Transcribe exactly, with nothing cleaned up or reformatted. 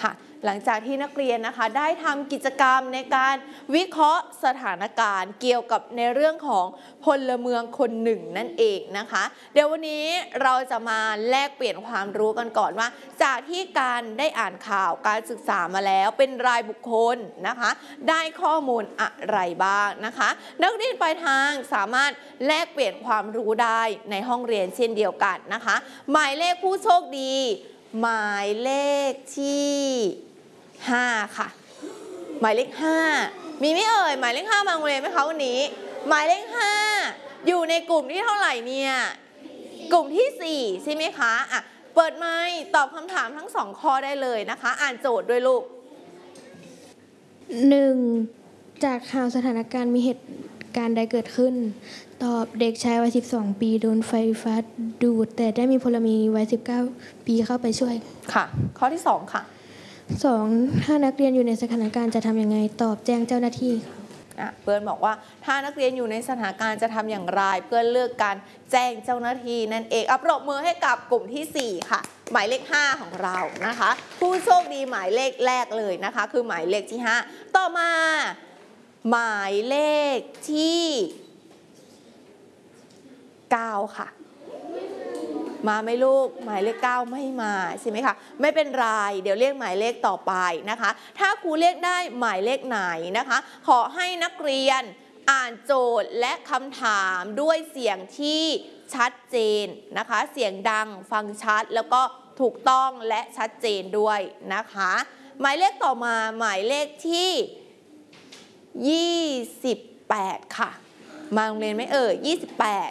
ค่ะหลังจากที่นักเรียนนะคะได้ทำกิจกรรมในการวิเคราะห์สถานการณ์เกี่ยวกับในเรื่องของพลเมืองคนหนึ่งนั่นเองนะคะเดี๋ยววันนี้เราจะมาแลกเปลี่ยนความรู้กันก่อนว่าจากที่การได้อ่านข่าวการศึกษามาแล้วเป็นรายบุคคลนะคะได้ข้อมูลอะไรบ้างนะคะนักเรียนปลายทางสามารถแลกเปลี่ยนความรู้ได้ในห้องเรียนเช่นเดียวกันนะคะหมายเลขผู้โชคดีหมายเลขที่ห้าค่ะหมายเลขห้ามีไหมเอ่ยหมายเลขห้ามาโรงเรียนไหมคะวันนี้หมายเลขห้าอยู่ในกลุ่มที่เท่าไหร่เนี่ยกลุ่มที่สี่ใช่ไหมคะอ่ะเปิดไมค์ตอบคำถามทั้งสองข้อได้เลยนะคะอ่านโจทย์ด้วยลูกหนึ่งจากข่าวสถานการณ์มีเหตุการณ์ใดเกิดขึ้นตอบเด็กชายวัยสิบสองปีโดนไฟฟ้าดูดแต่ได้มีพลเมืองวัยสิบเก้าปีเข้าไปช่วยค่ะข้อที่สองค่ะสองถ้านักเรียนอยู่ในสถานการณ์จะทำยังไงตอบแจ้งเจ้าหน้าที่ค่ะเพื่อนบอกว่าถ้านักเรียนอยู่ในสถานการณ์จะทำอย่างไรเพื่อนเลือกการแจ้งเจ้าหน้าที่นั่นเองอัปรบมือให้กับกลุ่มที่สี่ค่ะหมายเลขห้าของเรานะคะผู้โชคดีหมายเลขแรกเลยนะคะคือหมายเลขที่ห้าต่อมาหมายเลขที่เก้าค่ะมาไหมลูกหมายเลขเก้าไม่มาใช่ไหมคะไม่เป็นไรเดี๋ยวเรียกหมายเลขต่อไปนะคะถ้าครูเรียกได้หมายเลขไหนนะคะขอให้นักเรียนอ่านโจทย์และคำถามด้วยเสียงที่ชัดเจนนะคะเสียงดังฟังชัดแล้วก็ถูกต้องและชัดเจนด้วยนะคะหมายเลขต่อมาหมายเลขที่ยี่สิบแปดค่ะมาโรงเรียนไหมเอ่ยยี่สิบแปด